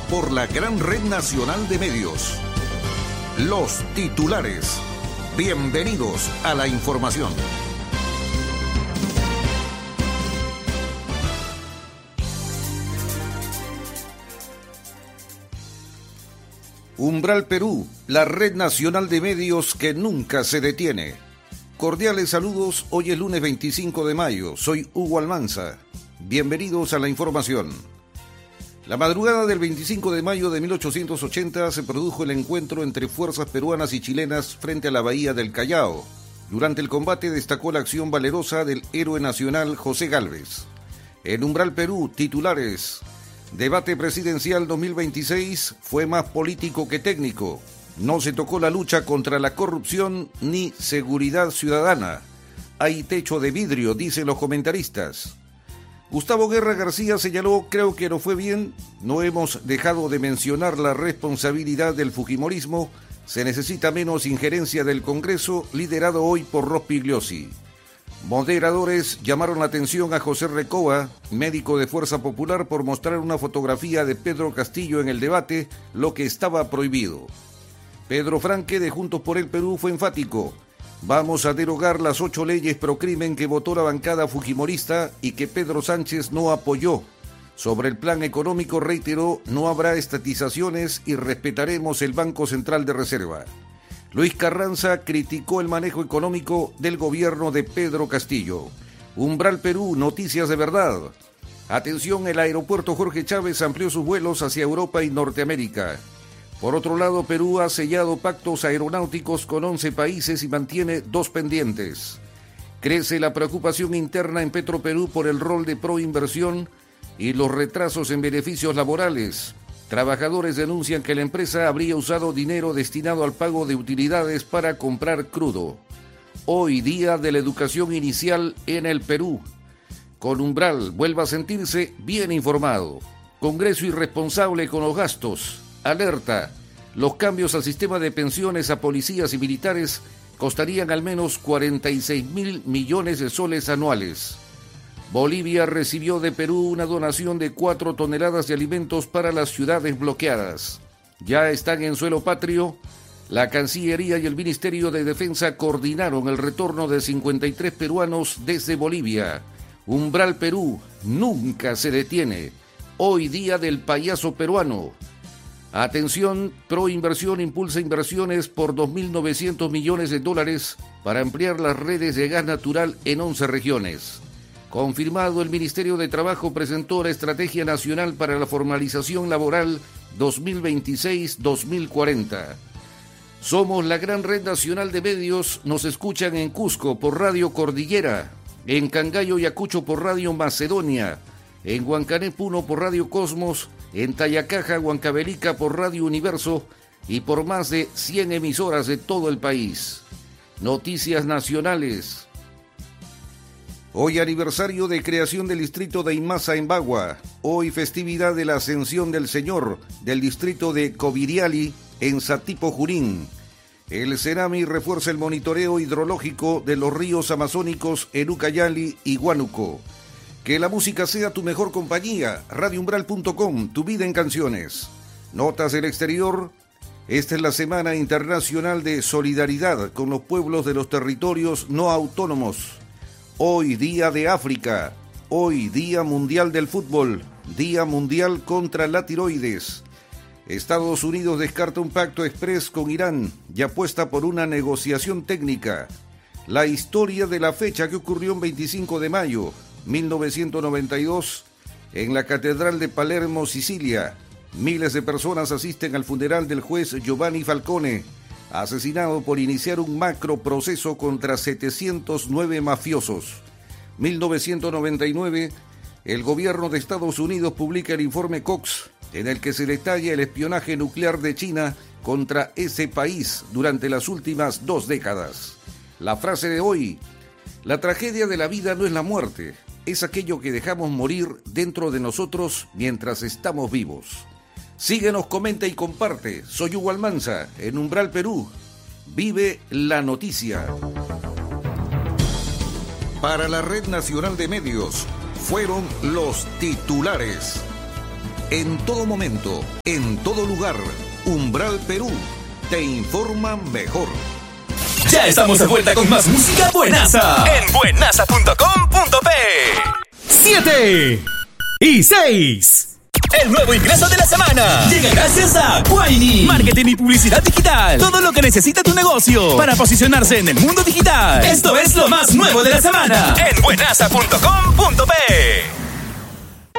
por la gran red nacional de medios. Los titulares. Bienvenidos a la información. Umbral Perú, la red nacional de medios que nunca se detiene. Cordiales saludos, hoy es lunes 25 de mayo, soy Hugo Almanza. Bienvenidos a la información. La madrugada del 25 de mayo de 1880 se produjo el encuentro entre fuerzas peruanas y chilenas frente a la bahía del Callao. Durante el combate destacó la acción valerosa del héroe nacional José Gálvez. En Umbral Perú, titulares. Debate presidencial 2026 fue más político que técnico. No se tocó la lucha contra la corrupción ni seguridad ciudadana. Hay techo de vidrio, dicen los comentaristas. Gustavo Guerra García señaló, creo que no fue bien, no hemos dejado de mencionar la responsabilidad del fujimorismo, se necesita menos injerencia del Congreso, liderado hoy por Rospigliosi. Moderadores llamaron la atención a José Recoba, médico de Fuerza Popular, por mostrar una fotografía de Pedro Castillo en el debate, lo que estaba prohibido. Pedro Franque de Juntos por el Perú fue enfático. Vamos a derogar las 8 leyes pro crimen que votó la bancada fujimorista y que Pedro Sánchez no apoyó. Sobre el plan económico reiteró, no habrá estatizaciones y respetaremos el Banco Central de Reserva. Luis Carranza criticó el manejo económico del gobierno de Pedro Castillo. Umbral Perú, noticias de verdad. Atención, el aeropuerto Jorge Chávez amplió sus vuelos hacia Europa y Norteamérica. Por otro lado, Perú ha sellado pactos aeronáuticos con 11 países y mantiene 2 pendientes. Crece la preocupación interna en Petroperú por el rol de proinversión y los retrasos en beneficios laborales. Trabajadores denuncian que la empresa habría usado dinero destinado al pago de utilidades para comprar crudo. Hoy, día de la educación inicial en el Perú. Con Umbral, vuelva a sentirse bien informado. Congreso irresponsable con los gastos. Alerta, los cambios al sistema de pensiones a policías y militares costarían al menos 46.000 millones de soles anuales. Bolivia recibió de Perú una donación de 4 toneladas de alimentos para las ciudades bloqueadas. Ya están en suelo patrio. La Cancillería y el Ministerio de Defensa coordinaron el retorno de 53 peruanos desde Bolivia. Umbral Perú nunca se detiene. Hoy día del payaso peruano. Atención, Proinversión impulsa inversiones por 2.900 millones de dólares para ampliar las redes de gas natural en 11 regiones. Confirmado, el Ministerio de Trabajo presentó la Estrategia Nacional para la Formalización Laboral 2026-2040. Somos la gran red nacional de medios, nos escuchan en Cusco por Radio Cordillera, en Cangallo y Ayacucho por Radio Macedonia, en Huancané Puno por Radio Cosmos, en Tayacaja, Huancavelica por Radio Universo y por más de 100 emisoras de todo el país. Noticias nacionales. Hoy aniversario de creación del distrito de Imasa en Bagua. Hoy festividad de la Ascensión del Señor del distrito de Coviriali en Satipo, Junín. El Cerami refuerza el monitoreo hidrológico de los ríos amazónicos en Ucayali y Huánuco. Que la música sea tu mejor compañía. Radioumbral.com, tu vida en canciones. Notas del exterior. Esta es la Semana Internacional de Solidaridad con los pueblos de los territorios no autónomos. Hoy Día de África. Hoy Día Mundial del Fútbol. Día Mundial contra la tiroides. Estados Unidos descarta un pacto exprés con Irán y apuesta por una negociación técnica. La historia de la fecha que ocurrió el 25 de mayo 1992 en la Catedral de Palermo, Sicilia. Miles de personas asisten al funeral del juez Giovanni Falcone, asesinado por iniciar un macro proceso contra 709 mafiosos. 1999, el gobierno de Estados Unidos publica el informe Cox, en el que se detalla el espionaje nuclear de China contra ese país durante las últimas 2 décadas. La frase de hoy: la tragedia de la vida no es la muerte, es aquello que dejamos morir dentro de nosotros mientras estamos vivos. Síguenos, comenta y comparte. Soy Hugo Almanza, en Umbral Perú. Vive la noticia. Para la Red Nacional de Medios, fueron los titulares. En todo momento, en todo lugar, Umbral Perú te informa mejor. Ya estamos de vuelta con más música buenaza en buenaza.com.p. 7 y 6. El nuevo ingreso de la semana llega gracias a Guaini. Marketing y publicidad digital. Todo lo que necesita tu negocio para posicionarse en el mundo digital. Esto es lo más nuevo de la semana en buenaza.com.p.